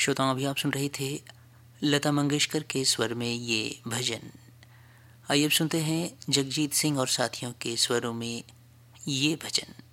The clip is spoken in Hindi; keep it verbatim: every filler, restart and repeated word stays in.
श्रोताओं, अभी आप सुन रहे थे लता मंगेशकर के स्वर में ये भजन। आइए अब सुनते हैं जगजीत सिंह और साथियों के स्वरों में ये भजन।